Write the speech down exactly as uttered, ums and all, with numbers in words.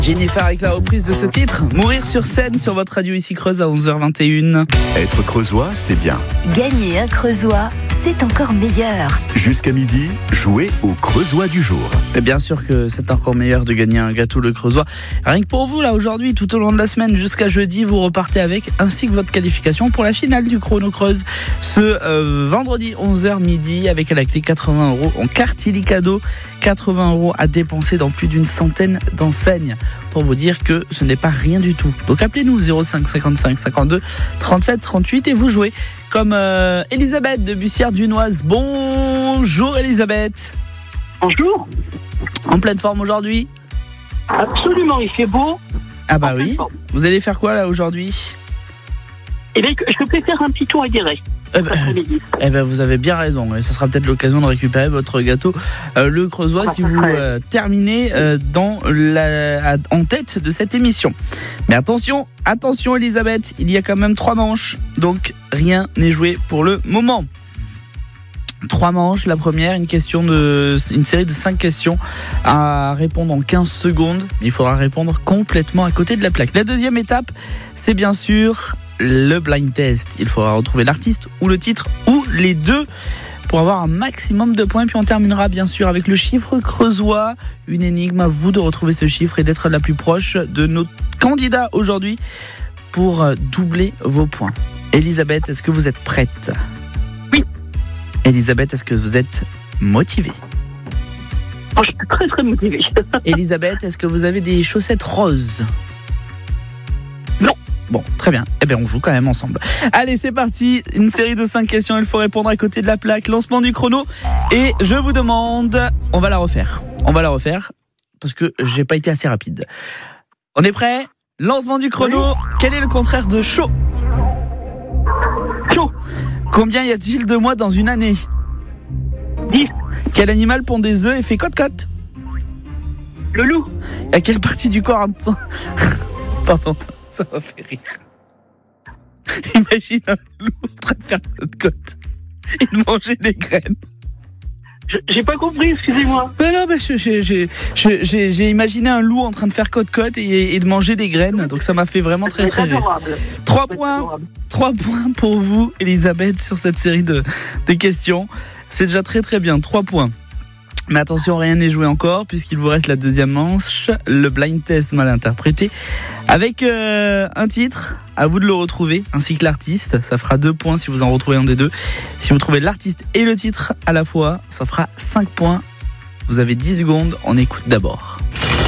Jennifer avec la reprise de ce titre, Mourir sur scène sur votre radio ici Creuse à onze heures vingt et une. Être creusois, c'est bien. Gagner un creusois, c'est encore meilleur. Jusqu'à midi, jouez au creusois du jour. Et bien sûr que c'est encore meilleur de gagner un gâteau le creusois. Rien que pour vous, là, aujourd'hui, tout au long de la semaine jusqu'à jeudi, vous repartez avec, ainsi que votre qualification pour la finale du Chrono Creuse. Ce euh, vendredi onze heures midi, avec à la clé quatre-vingts euros en carte illicado. quatre-vingts euros à dépenser dans plus d'une centaine d'enseignes. Pour vous dire que ce n'est pas rien du tout. Donc appelez-nous zéro cinq cinquante-cinq cinquante-deux trente-sept trente-huit et vous jouez comme euh, Elisabeth de Bussière-Dunoise. Bonjour Elisabeth. Bonjour. En pleine forme aujourd'hui? Absolument, il fait beau. Ah bah En oui. pleine forme. Vous allez faire quoi là aujourd'hui? Eh bien, je peux faire un petit tour à Guéret. Eh ben, eh ben vous avez bien raison, et ça sera peut-être l'occasion de récupérer votre gâteau euh, le creusois si vous euh, terminez euh, dans la, en tête de cette émission. Mais attention, attention Elisabeth, il y a quand même trois manches, donc rien n'est joué pour le moment. Trois manches, la première, une question de, une série de cinq questions à répondre en quinze secondes. Il faudra répondre complètement à côté de la plaque. La deuxième étape, c'est bien sûr le blind test. Il faudra retrouver l'artiste ou le titre ou les deux pour avoir un maximum de points. Puis on terminera bien sûr avec le chiffre creusois. Une énigme, à vous de retrouver ce chiffre et d'être la plus proche de nos candidats aujourd'hui pour doubler vos points. Elisabeth, est-ce que vous êtes prête ? Oui. Elisabeth, est-ce que vous êtes motivée ? Oh, je suis très très motivée. Elisabeth, est-ce que vous avez des chaussettes roses ? Non. Bon, très bien. Eh bien, on joue quand même ensemble. Allez, c'est parti. Une série de cinq questions. Il faut répondre à côté de la plaque. Lancement du chrono. Et je vous demande... On va la refaire. On va la refaire parce que j'ai pas été assez rapide. On est prêt ? Lancement du chrono. Oui. Quel est le contraire de chaud ? Chaud. Combien y a-t-il de mois dans une année ? dix. Quel animal pond des œufs et fait côte-côte ? Le loup. À quelle partie du corps... Pardon, ça m'a fait rire. Imagine un loup en train de faire côte-côte et de manger des graines. Je, j'ai pas compris, excusez-moi. Mais non, mais je, je, je, je, j'ai, j'ai imaginé un loup en train de faire côte-côte et, et de manger des graines. Donc ça m'a fait vraiment très très rire. Trois points, trois points pour vous, Elisabeth, sur cette série de, de questions. C'est déjà très très bien, trois points. Mais attention, rien n'est joué encore puisqu'il vous reste la deuxième manche, le blind test mal interprété, avec euh, un titre, à vous de le retrouver, ainsi que l'artiste. Ça fera deux points si vous en retrouvez un des deux. Si vous trouvez l'artiste et le titre à la fois, ça fera cinq points. Vous avez dix secondes, on écoute d'abord.